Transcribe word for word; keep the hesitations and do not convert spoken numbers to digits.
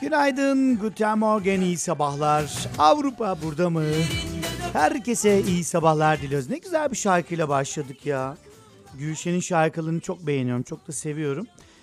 Günaydın, guten morgen, iyi sabahlar. Avrupa burada mı? Herkese iyi sabahlar diliyoruz. Ne güzel bir şarkıyla başladık ya. Gülşen'in şarkılarını çok beğeniyorum, çok da seviyorum.